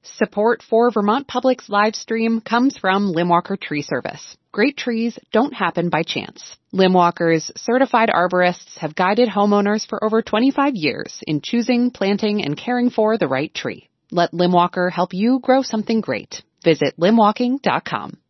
Support for Vermont Public's live stream comes from Limwalker Tree Service. Great trees don't happen by chance. Limwalker's certified arborists have guided homeowners for over 25 years in choosing, planting, and caring for the right tree. Let Limwalker help you grow something great. Visit limwalking.com.